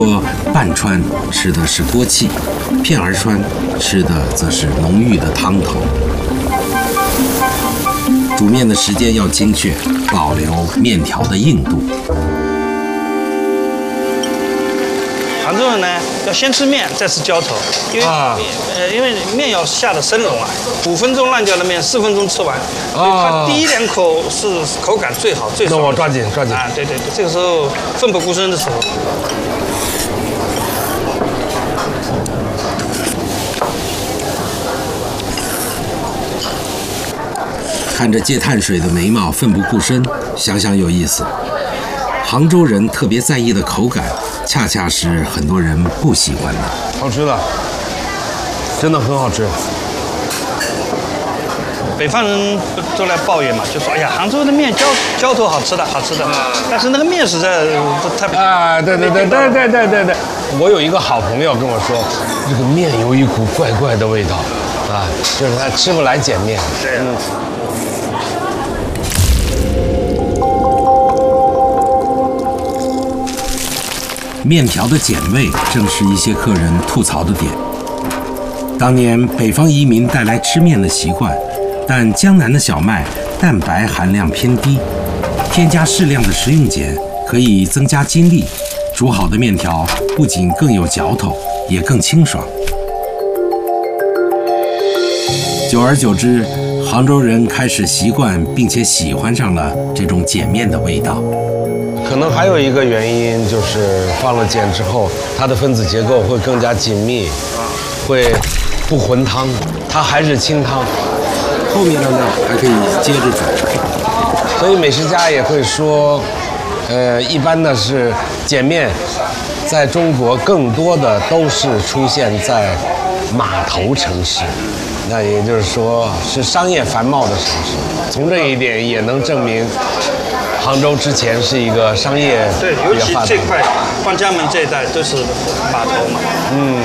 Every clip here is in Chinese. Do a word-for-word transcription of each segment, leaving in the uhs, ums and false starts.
半川吃的是锅气，片儿川吃的则是浓郁的汤头。煮面的时间要精确，保留面条的硬度。 杭州人呢，要先吃面，再吃浇头，因为、啊、呃，因为面要下的生融啊，五分钟烂掉的面，四分钟吃完，所以它第一两口是口感最好最爽。 那我抓紧抓紧啊！对对对，这个时候奋不顾身的时候。 看着借碳水的眉毛奋不顾身，想想有意思。杭州人特别在意的口感，恰恰是很多人不喜欢的。 好吃的，真的很好吃。 北方人都来抱怨嘛，就说：“哎呀，杭州的面浇浇头好吃的，好吃的。”但是那个面实在太…… 啊，对对对对对对对对。我有一个好朋友跟我说，这个面有一股怪怪的味道，啊，就是他吃不来碱面。 对。嗯面条的碱味正是一些客人吐槽的点。当年北方移民带来吃面的习惯，但江南的小麦蛋白含量偏低，添加适量的食用碱可以增加筋力，煮好的面条不仅更有嚼头，也更清爽。久而久之，杭州人开始习惯并且喜欢上了这种碱面的味道。 可能还有一个原因就是放了碱之后，它的分子结构会更加紧密，会不浑汤，它还是清汤。 后面的呢还可以接着煮。 所以美食家也会说，呃，一般的是碱面，在中国更多的都是出现在码头城市，那也就是说是商业繁茂的城市。从这一点也能证明。杭州之前是一个商业对，尤其这块方家门这一带都是码头嘛。 嗯。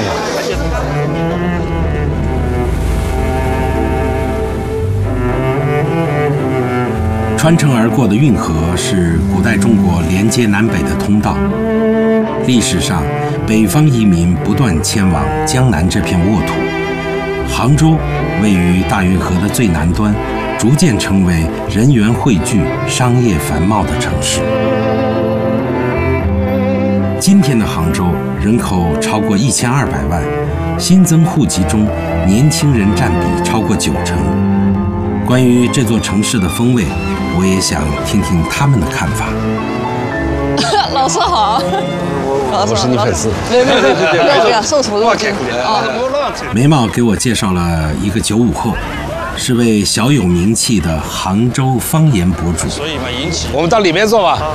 穿城而过的运河是古代中国连接南北的通道。历史上，北方移民不断迁往江南这片沃土。杭州位于大运河的最南端。逐渐成为人员汇聚、商业繁茂的城市。今天的杭州人口超过一千二百万，新增户籍中年轻人占比超过九成。关于这座城市的风味，我也想听听他们的看法。 老师好， 我是你粉丝。 没有没有没有没有没有，受宠若惊啊！ 眉毛给我介绍了一个九五后。是位小有名气的杭州方言博主， 所以嘛引起我们到里面坐吧。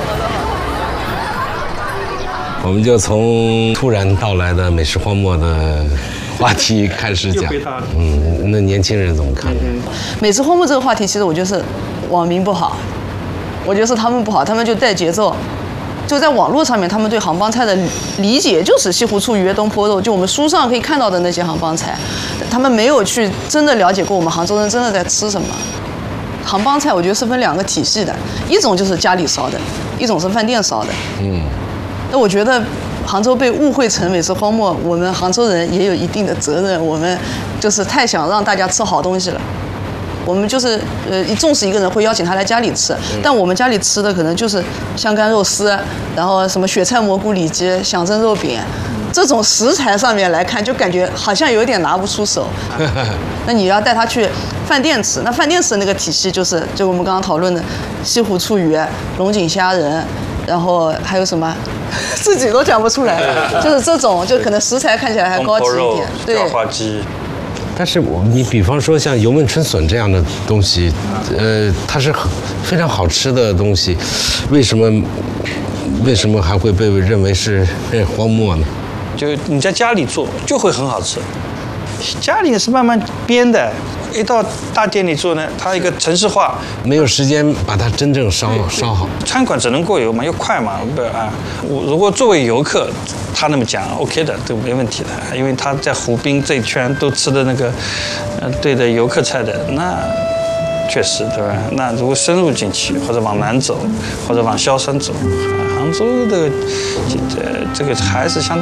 我们就从突然到来的美食荒漠的话题开始讲。嗯，那年轻人怎么看？ 美食荒漠这个话题，其实我觉得是网民不好，我觉得是他们不好，他们就带节奏。就在网络上面，他们对杭帮菜的理解就是西湖醋鱼、东坡肉，就我们书上可以看到的那些杭帮菜，他们没有去真的了解过我们杭州人真的在吃什么。杭帮菜我觉得是分两个体系的，一种就是家里烧的，一种是饭店烧的。嗯，那我觉得杭州被误会成美食荒漠，我们杭州人也有一定的责任，我们就是太想让大家吃好东西了。我们就是呃，重视一个人会邀请他来家里吃，但我们家里吃的可能就是香干肉丝，然后什么雪菜蘑菇里脊、响蒸肉饼，这种食材上面来看，就感觉好像有点拿不出手。那你要带他去饭店吃，那饭店吃的那个体系就是就我们刚刚讨论的西湖醋鱼、龙井虾仁，然后还有什么自己都讲不出来，就是这种就可能食材看起来还高级一点，对。 叫花鸡。 但是我你比方说像油焖春笋这样的东西，呃，它是很非常好吃的东西，为什么为什么还会被认为是荒漠呢？ 就你在家里做就会很好吃，家里是慢慢编的，一到大店里做呢，它一个城市化， 没有时间把它真正烧烧好。 餐馆只能过油嘛，又快嘛，不啊？我如果作为游客，他那么讲 OK 的，都没问题的，因为他在湖滨这一圈都吃的那个，呃，对的游客菜的，那确实，对吧？那如果深入进去，或者往南走，或者往萧山走，杭州的这这个还是相。